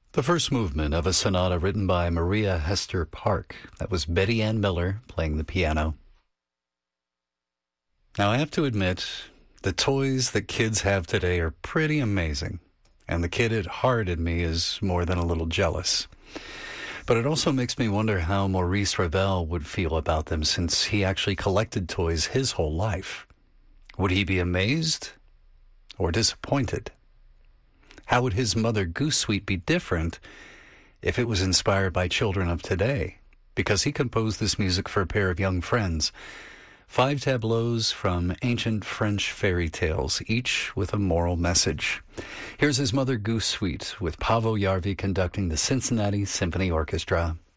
The first movement of a sonata written by Maria Hester Park. That was Betty Ann Miller playing the piano. Now, I have to admit, the toys that kids have today are pretty amazing. And the kid at heart in me is more than a little jealous. But it also makes me wonder how Maurice Ravel would feel about them, since he actually collected toys his whole life. Would he be amazed or disappointed? How would his Mother Goose Suite be different if it was inspired by children of today? Because he composed this music for a pair of young friends. 5 tableaus from ancient French fairy tales, each with a moral message. Here's his Mother Goose Suite with Paavo Järvi conducting the Cincinnati Symphony Orchestra.